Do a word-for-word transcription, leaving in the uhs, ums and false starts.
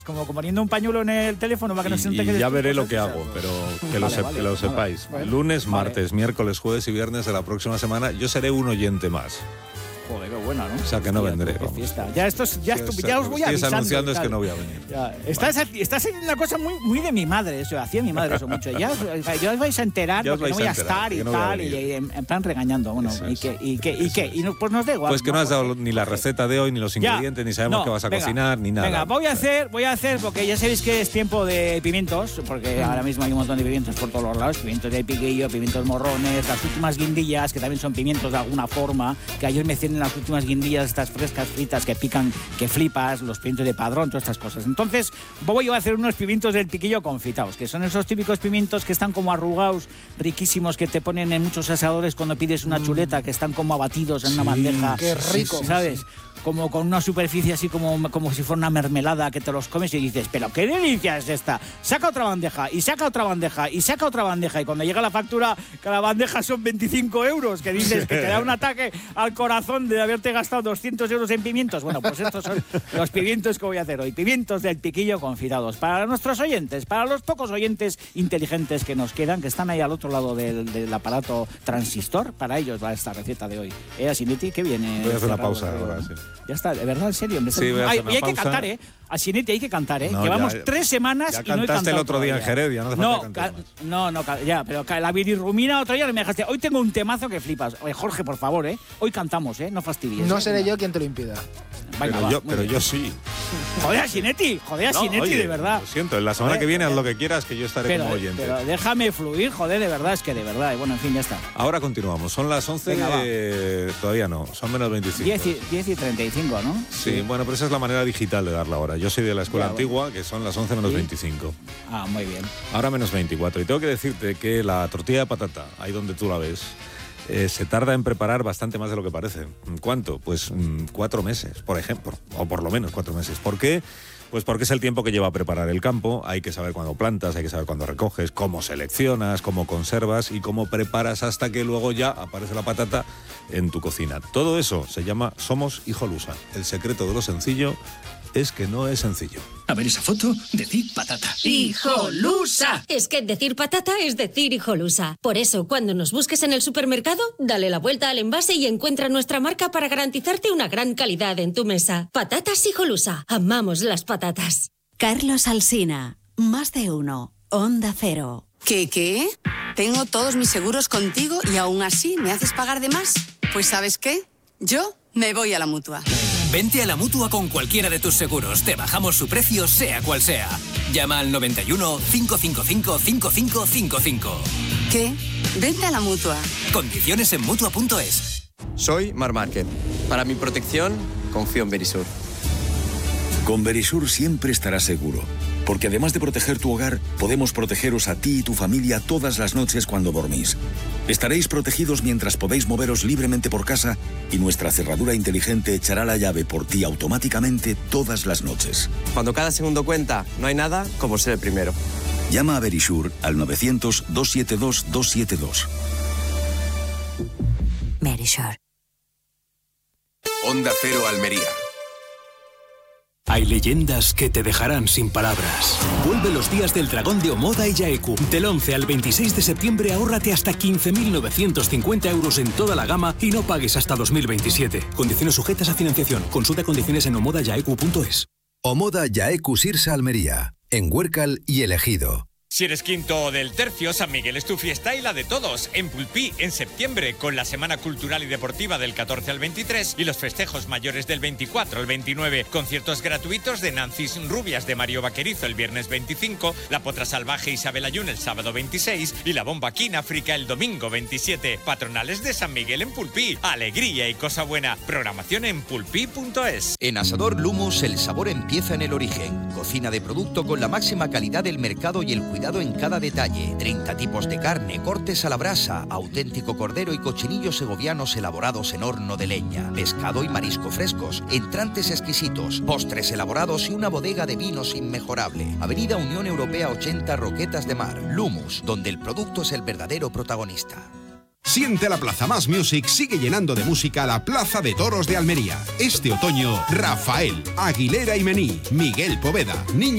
Como poniendo un pañuelo en el teléfono para que no se Y, entere. y ya veré lo que hago, pero que lo, Vale, sep- vale, que lo vale. sepáis. Vale. Lunes, Vale. martes, miércoles, jueves y viernes de la próxima semana yo seré un oyente más. Joder, qué buena, ¿no? O sea que no Tía, vendré, qué vamos. fiesta. Ya, esto es- ya, Sí, estu- sí, ya os voy lo que avisando. estoy anunciando y es tal. que no voy a venir. Ya, estás, estás haciendo una cosa muy, muy de mi madre, eso. Hacía mi madre eso mucho. Ya os, ya os vais a enterar Ya os porque no vais voy a a enterar, estar que y no voy a tal. Y, venir. y en, en plan regañando. Bueno, Eso ¿y es. qué? ¿Y qué? ¿Y qué? Y no, pues nos da igual. Pues que no has dado ni la Porque- receta de hoy, ni los Ya. ingredientes, ni sabemos No, qué vas a venga, cocinar, ni nada. Venga, voy a hacer, voy a hacer, porque ya sabéis que es tiempo de pimientos, porque ahora mismo hay un montón de pimientos por todos los lados, pimientos de piquillo, pimientos morrones, las últimas guindillas, que también son pimientos de alguna forma, que ayer me hacían las últimas guindillas, estas frescas fritas que pican, que flipas, los pimientos de padrón, todas estas cosas. Entonces, voy a hacer unos pimientos del piquillo confitados, que son esos típicos pimientos que están como arrugados, riquísimos, que te ponen en muchos asadores cuando pides una chuleta, que están como abatidos en una bandeja. qué rico. ¿Sabes? Como con una superficie así como, como si fuera una mermelada, que te los comes y dices, pero qué delicia es esta. Saca otra bandeja, y saca otra bandeja, y saca otra bandeja. Y cuando llega la factura, cada bandeja son veinticinco euros, que dices que te da un ataque al corazón de haberte gastado doscientos euros en pimientos. Bueno, pues estos son los pimientos que voy a hacer hoy. Pimientos del piquillo confitados. Para nuestros oyentes, para los pocos oyentes inteligentes que nos quedan, que están ahí al otro lado del, del aparato transistor, para ellos va esta receta de hoy. ¿Eh, Asinetti? ¿Qué viene? Voy a hacer una cerrado? pausa ahora, sí. Ya está, de verdad, en serio. Me está- Sí, voy a Ay, hacer una y hay que pausa. cantar, ¿eh? A Sinetti hay que cantar, ¿eh? No, Llevamos ya- tres semanas ya y no he cantaste cantado el otro día en todavía. Jerez, ya no hace falta no, cantar ca- más. no, no, ca- ya, pero ca- la bilirrumina otro día no me dejaste. Hoy tengo un temazo que flipas. Oye, Jorge, por favor, ¿eh? Hoy cantamos, ¿eh? No fastidies. No ¿eh? seré yo quien te lo impida. Venga, Pero, va, yo, muy pero bien. yo sí. Joder, a Sinetti, joder, a No, Sinetti, oye, de verdad. Lo siento, en la semana Joder, que viene haz pero- lo que quieras, que yo estaré Pero, como oyente. pero déjame fluir, joder, de verdad, es que de verdad. Y bueno, en fin, ya está. Ahora continuamos. Son las once Venga, de... Todavía no, son menos veinticinco. diez y, diez y treinta y cinco, ¿no? Sí, bueno, pero esa es la manera digital de dar la hora. Yo soy de la escuela Ya, bueno. antigua, que son las once menos ¿Sí? veinticinco. Ah, muy bien. Ahora menos veinticuatro. Y tengo que decirte que la tortilla de patata, ahí donde tú la ves, eh, se tarda en preparar bastante más de lo que parece. ¿Cuánto? Pues mm, cuatro meses, por ejemplo. O por lo menos cuatro meses. ¿Por qué? Pues porque es el tiempo que lleva a preparar el campo. Hay que saber cuándo plantas, hay que saber cuándo recoges, cómo seleccionas, cómo conservas y cómo preparas hasta que luego ya aparece la patata en tu cocina. Todo eso se llama Somos Hijolusa. El secreto de lo sencillo es que no es sencillo. A ver esa foto, decir patata. ¡Hijolusa! Es que decir patata es decir hijolusa. Por eso, cuando nos busques en el supermercado, dale la vuelta al envase y encuentra nuestra marca para garantizarte una gran calidad en tu mesa. Patatas Hijolusa. Amamos las patatas. Carlos Alsina, más de uno, Onda Cero. ¿Qué, qué? Tengo todos mis seguros contigo y aún así me haces pagar de más. Pues ¿sabes qué? Yo me voy a la Mutua. Vente a la Mutua con cualquiera de tus seguros. Te bajamos su precio, sea cual sea. Llama al noventa y uno, cinco cinco cinco, cinco cinco cinco cinco. ¿Qué? Vente a la Mutua. Condiciones en Mutua punto es. Soy Mar Márquez. Para mi protección, confío en Verisur. Con Verisur siempre estarás seguro, porque además de proteger tu hogar, podemos protegeros a ti y tu familia todas las noches cuando dormís. Estaréis protegidos mientras podéis moveros libremente por casa y nuestra cerradura inteligente echará la llave por ti automáticamente todas las noches. Cuando cada segundo cuenta, no hay nada como ser el primero. Llama a Verisur al novecientos, doscientos setenta y dos, doscientos setenta y dos. Verisur. Onda Cero Almería. Hay leyendas que te dejarán sin palabras. Vuelve los días del dragón de Omoda y Yaeku. Del once al veintiséis de septiembre ahórrate hasta quince mil novecientos cincuenta euros en toda la gama y no pagues hasta dos mil veintisiete. Condiciones sujetas a financiación. Consulta condiciones en omoda yaeku punto es. Omoda Yaeku Sirsa Almería, en Huércal y El Ejido. Si eres quinto del tercio, San Miguel es tu fiesta y la de todos. En Pulpí, en septiembre, con la Semana Cultural y Deportiva del catorce al veintitrés y los festejos mayores del veinticuatro al veintinueve. Conciertos gratuitos de Nancy's Rubias de Mario Vaquerizo el viernes veinticinco, La Potra Salvaje Isabel Ayun el sábado veintiséis y La Bomba King África el domingo veintisiete. Patronales de San Miguel en Pulpí. Alegría y cosa buena. Programación en pulpí punto es. En Asador Lumus el sabor empieza en el origen. Cocina de producto con la máxima calidad del mercado y el cuidado en cada detalle. treinta tipos de carne, cortes a la brasa, auténtico cordero y cochinillos segovianos elaborados en horno de leña, pescado y marisco frescos, entrantes exquisitos, postres elaborados y una bodega de vinos inmejorable. Avenida Unión Europea ochenta, Roquetas de Mar. Lumus, donde el producto es el verdadero protagonista. Siente la Plaza Más Music sigue llenando de música la Plaza de Toros de Almería. Este otoño, Rafael, Aguilera y Mení, Miguel Poveda, Niño